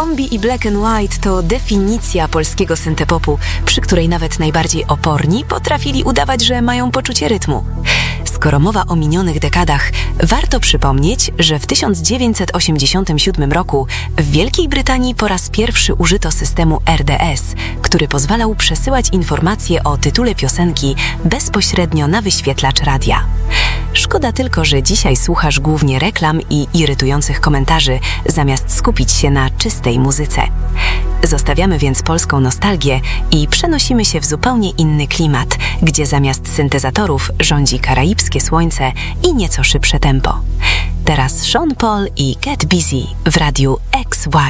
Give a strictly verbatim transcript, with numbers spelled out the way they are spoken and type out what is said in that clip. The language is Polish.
Kombi i Black and White to definicja polskiego syntepopu, przy której nawet najbardziej oporni potrafili udawać, że mają poczucie rytmu. Skoro mowa o minionych dekadach, warto przypomnieć, że w tysiąc dziewięćset osiemdziesiątym siódmym roku w Wielkiej Brytanii po raz pierwszy użyto systemu R D S, który pozwalał przesyłać informacje o tytule piosenki bezpośrednio na wyświetlacz radia. Szkoda tylko, że dzisiaj słuchasz głównie reklam i irytujących komentarzy, zamiast skupić się na czystej muzyce. Zostawiamy więc polską nostalgię i przenosimy się w zupełnie inny klimat, gdzie zamiast syntezatorów rządzi karaibskie słońce i nieco szybsze tempo. Teraz Sean Paul i Get Busy w radiu X Y.